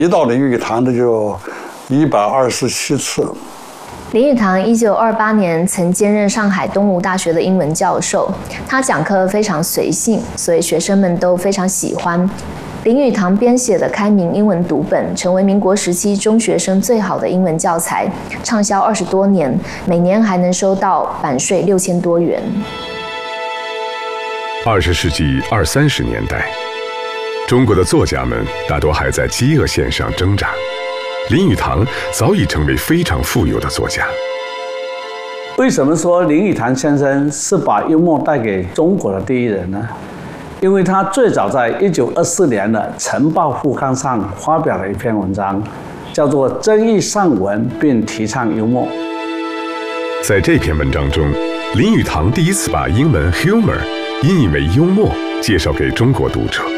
一到林语堂的就127次。 林语堂1928年曾兼任上海东吴大学的英文教授，他讲课非常随性，所以学生们都非常喜欢。林语堂编写的开明英文读本，成为民国时期中学生最好的英文教材，畅销20多年，每年还能收到版税6000多元。 20世纪20、30年代，中国的作家们大多还在饥饿线上挣扎。林语堂早已成为非常富有的作家。 为什么说林语堂先生是把幽默带给中国的第一人呢？因为他最早在1924年的《晨报》副刊上发表了一篇文章，叫做《争议上文并提倡幽默》。 在这篇文章中，林语堂第一次把英文 humor 音译为幽默，介绍给中国读者。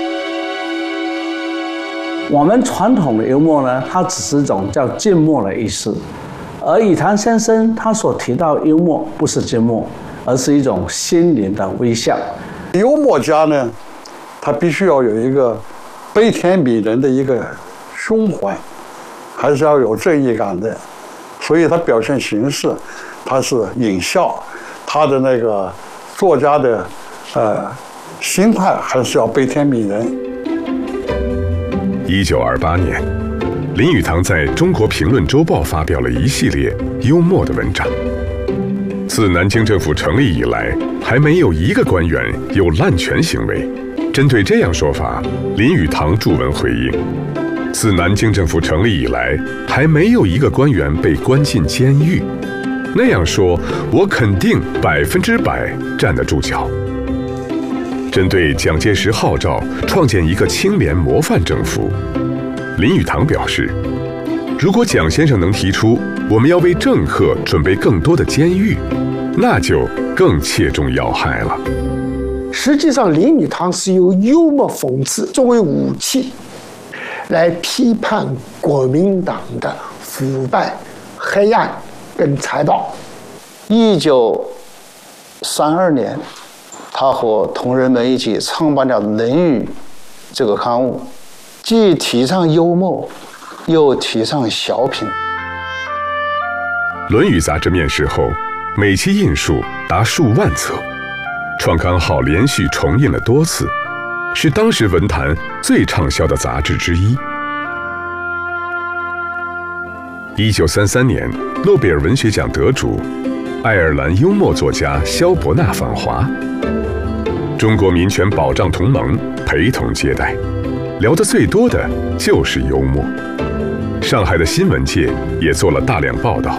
我们传统的幽默呢，它只是一种叫静默的意思，而语堂先生他所提到幽默不是静默，而是一种心灵的微笑。 幽默家呢，他必须要有一个悲天悯人的一个胸怀，还是要有正义感的，所以他表现形式，他是引笑，他的那个作家的心态还是要悲天悯人。 1928年，林语堂在中国评论周报发表了一系列幽默的文章。自南京政府成立以来，还没有一个官员有滥权行为。针对这样说法，林语堂著文回应：自南京政府成立以来，还没有一个官员被关进监狱。那样说，我肯定100%站得住脚。针对蒋介石号召创建一个清廉模范政府，林语堂表示，如果蒋先生能提出我们要为政客准备更多的监狱，那就更切中要害了。 实际上，林语堂是由幽默讽刺作为武器，来批判国民党的腐败、黑暗跟财盗。 1932年，他和同仁们一起创办了《论语》这个刊物，既提倡幽默，又提倡小品。 《论语》杂志面世后，每期印数达数万册，创刊号连续重印了多次，是当时文坛最畅销的杂志之一。1933年，诺贝尔文学奖得主、爱尔兰幽默作家萧伯纳访华，中国民权保障同盟陪同接待，聊得最多的就是幽默。上海的新闻界也做了大量报道。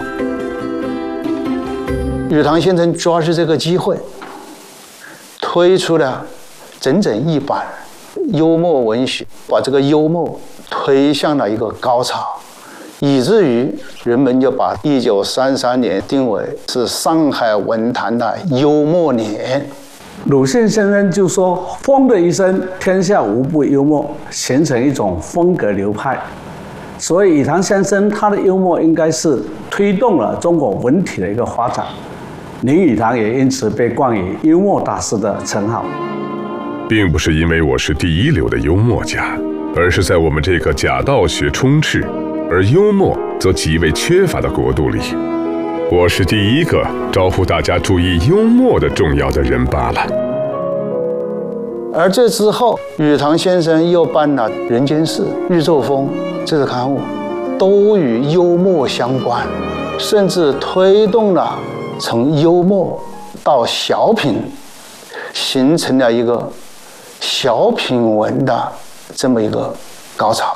语堂先生抓住这个机会，推出了整整一版幽默文学，把这个幽默推向了一个高潮，以至于人们就把1933年定为是上海文坛的幽默年。 鲁迅先生就说：“风的一生，天下无不幽默，形成一种风格流派。”所以，语堂先生他的幽默应该是推动了中国文体的一个发展。林语堂也因此被冠以幽默大师的称号。 并不是因为我是第一流的幽默家，而是在我们这个假道学充斥，而幽默则极为缺乏的国度里，我是第一个招呼大家注意幽默的重要的人罢了。 而这之后，语堂先生又办了《人间世》《宇宙风》这个刊物，都与幽默相关，甚至推动了从幽默到小品，形成了一个小品文的这么一个高潮。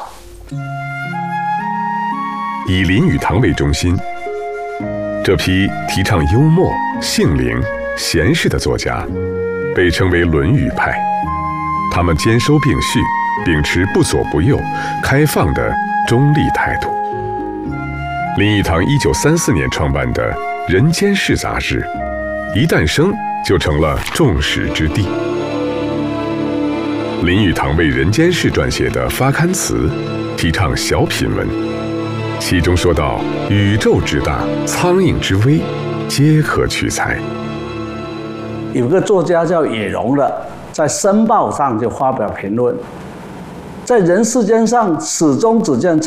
以林语堂为中心，这批提倡幽默、性灵、闲适的作家，被称为论语派。他们兼收并蓄，秉持不左不右、开放的中立态度。林语堂1934年创办的《人间世》杂志，一诞生就成了众矢之的。林语堂为《人间世》撰写的发刊词，提倡小品文，其中说到：“宇宙之大，苍蝇之微，皆可取材。” 有个作家叫野荣的，在《申报》上就发表评论：“在人世间上，始终只见